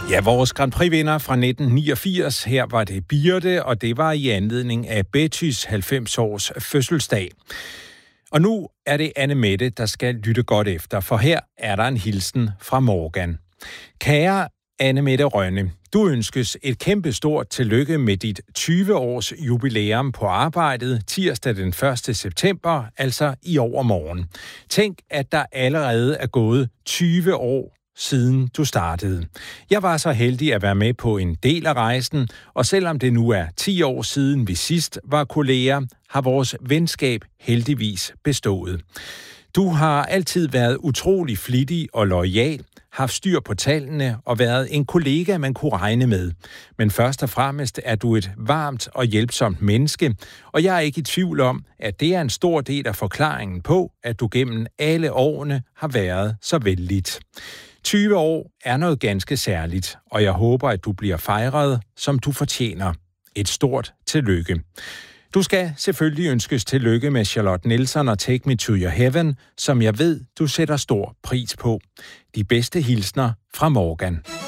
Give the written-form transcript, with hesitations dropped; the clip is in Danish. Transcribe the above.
Ja, vores Grand Prix-vinder fra 1989, her var det Birte, og det var i anledning af Bettys 90 års fødselsdag. Og nu er det Anne Mette, der skal lytte godt efter, for her er der en hilsen fra Morgan. Kære Anne Mette Rønne, du ønskes et kæmpe stort tillykke med dit 20-års jubilæum på arbejdet tirsdag den 1. september, altså i overmorgen. Tænk, at der allerede er gået 20 år siden du startede. Jeg var så heldig at være med på en del af rejsen, og selvom det nu er 10 år siden vi sidst var kolleger, har vores venskab heldigvis bestået. Du har altid været utrolig flittig og loyal, haft styr på tallene og været en kollega, man kunne regne med. Men først og fremmest er du et varmt og hjælpsomt menneske, og jeg er ikke i tvivl om, at det er en stor del af forklaringen på, at du gennem alle årene har været så vellidt. 20 år er noget ganske særligt, og jeg håber, at du bliver fejret, som du fortjener. Et stort tillykke. Du skal selvfølgelig ønskes tillykke med Charlotte Nielsen og Take Me to Your Heaven, som jeg ved, du sætter stor pris på. De bedste hilsner fra Morgan.